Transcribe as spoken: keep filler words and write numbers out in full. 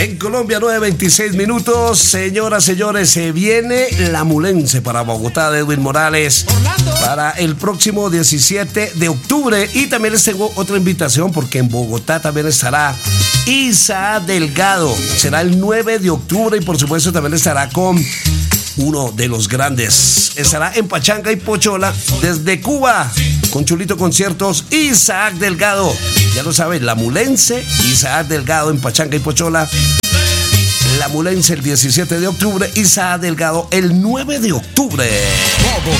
En Colombia, nueve veintiséis minutos. Señoras, señores, se viene la Mulense para Bogotá de Edwin Morales Orlando. Para el próximo diecisiete de octubre. Y también les tengo otra invitación porque en Bogotá también estará Isaac Delgado. Será el nueve de octubre y por supuesto también estará con uno de los grandes. Estará en Pachanga y Pochola desde Cuba con Chulito Conciertos, Isaac Delgado. Ya lo saben, la Mulense, Isaac Delgado en Pachanga y Pochola. La Mulense el diecisiete de octubre, Isaac Delgado el nueve de octubre. Todo